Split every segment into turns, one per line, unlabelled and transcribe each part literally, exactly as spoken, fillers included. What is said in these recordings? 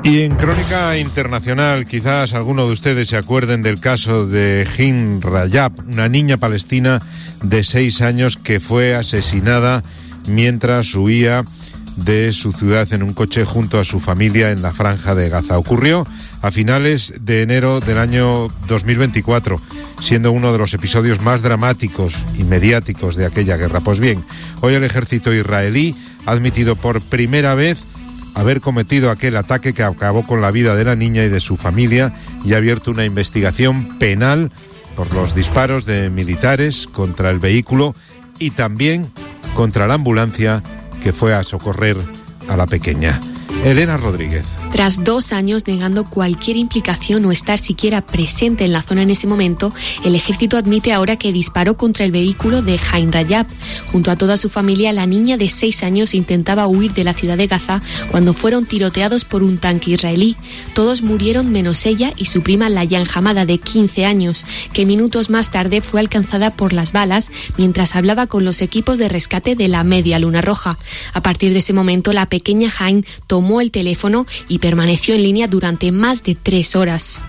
Y en crónica internacional, quizás alguno de ustedes se acuerden del caso de Hind Rajab, una niña palestina de seis años que fue asesinada mientras huía de su ciudad en un coche junto a su familia en la Franja de Gaza. Ocurrió a finales de enero del año dos mil veinticuatro, siendo uno de los episodios más dramáticos y mediáticos de aquella guerra. Pues bien, hoy el ejército israelí ha admitido por primera vez haber cometido aquel ataque que acabó con la vida de la niña y de su familia y ha abierto una investigación penal por los disparos de militares contra el vehículo y también contra la ambulancia que fue a socorrer a la pequeña. Elena Rodríguez.
Tras dos años negando cualquier implicación o estar siquiera presente en la zona en ese momento, el ejército admite ahora que disparó contra el vehículo de Hind Rajab. Junto a toda su familia, la niña de seis años intentaba huir de la ciudad de Gaza cuando fueron tiroteados por un tanque israelí. Todos murieron menos ella y su prima Layan Hamada, de quince años, que minutos más tarde fue alcanzada por las balas mientras hablaba con los equipos de rescate de la Media Luna Roja. A partir de ese momento, la pequeña Hind tomó el teléfono y permaneció en línea durante más de tres horas.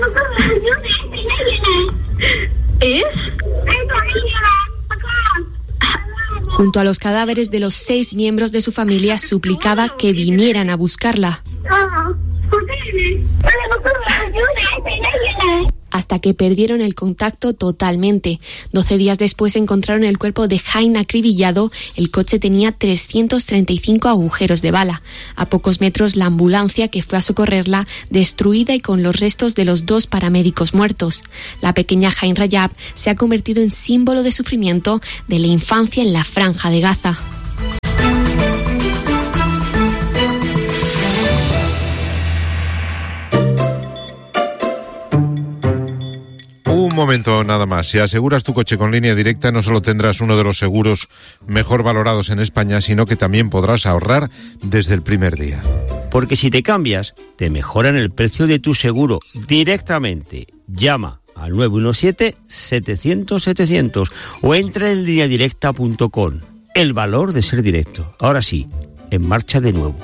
¿Es?
Junto a los cadáveres de los seis miembros de su familia, suplicaba que vinieran a buscarla. Hasta que perdieron el contacto totalmente. Doce días después encontraron el cuerpo de Hind acribillado. El coche tenía trescientos treinta y cinco agujeros de bala. A pocos metros, la ambulancia que fue a socorrerla, destruida y con los restos de los dos paramédicos muertos. La pequeña Hind Rajab se ha convertido en símbolo de sufrimiento de la infancia en la Franja de Gaza.
Un momento nada más. Si aseguras tu coche con Línea Directa, no solo tendrás uno de los seguros mejor valorados en España, sino que también podrás ahorrar desde el primer día.
Porque si te cambias, te mejoran el precio de tu seguro directamente. Llama al nueve uno siete, setecientos, setecientos o entra en línea directa punto com. El valor de ser directo. Ahora sí, en marcha de nuevo.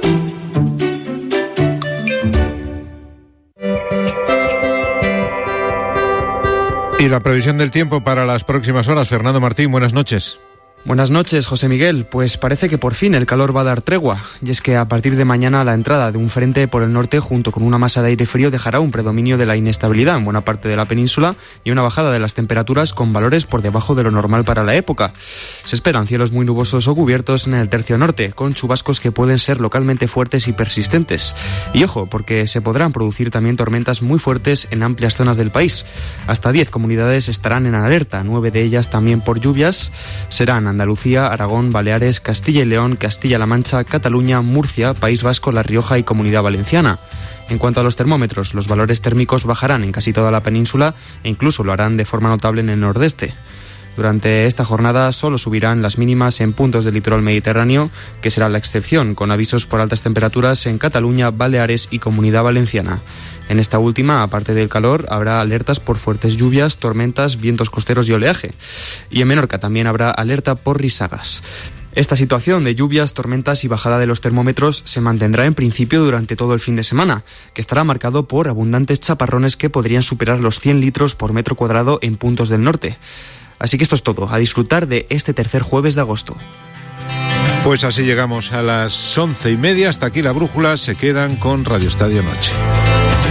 Y la previsión del tiempo para las próximas horas. Fernando Martín, buenas noches.
Buenas noches, José Miguel. Pues parece que por fin el calor va a dar tregua. Y es que a partir de mañana la entrada de un frente por el norte junto con una masa de aire frío dejará un predominio de la inestabilidad en buena parte de la península y una bajada de las temperaturas con valores por debajo de lo normal para la época. Se esperan cielos muy nubosos o cubiertos en el tercio norte, con chubascos que pueden ser localmente fuertes y persistentes. Y ojo, porque se podrán producir también tormentas muy fuertes en amplias zonas del país. Hasta diez comunidades estarán en alerta, nueve de ellas también por lluvias. Serán Andalucía, Aragón, Baleares, Castilla y León, Castilla-La Mancha, Cataluña, Murcia, País Vasco, La Rioja y Comunidad Valenciana. En cuanto a los termómetros, los valores térmicos bajarán en casi toda la península e incluso lo harán de forma notable en el nordeste. Durante esta jornada solo subirán las mínimas en puntos del litoral mediterráneo, que será la excepción, con avisos por altas temperaturas en Cataluña, Baleares y Comunidad Valenciana. En esta última, aparte del calor, habrá alertas por fuertes lluvias, tormentas, vientos costeros y oleaje. Y en Menorca también habrá alerta por risagas. Esta situación de lluvias, tormentas y bajada de los termómetros se mantendrá en principio durante todo el fin de semana, que estará marcado por abundantes chaparrones que podrían superar los cien litros por metro cuadrado en puntos del norte. Así que esto es todo, a disfrutar de este tercer jueves de agosto.
Pues así llegamos a las once y media, hasta aquí la brújula, se quedan con Radio Estadio Noche.